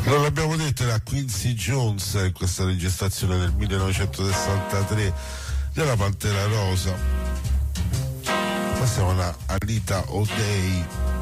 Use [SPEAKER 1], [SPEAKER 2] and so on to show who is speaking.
[SPEAKER 1] Non l'abbiamo detto, era Quincy Jones in questa registrazione del 1963 della Pantera Rosa. Passiamo a Anita O'Day.